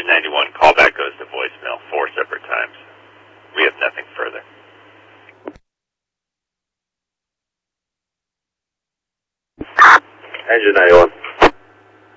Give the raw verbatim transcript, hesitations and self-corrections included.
Engine ninety-one callback goes to voicemail four separate times. We have nothing further. Engine ninety-one.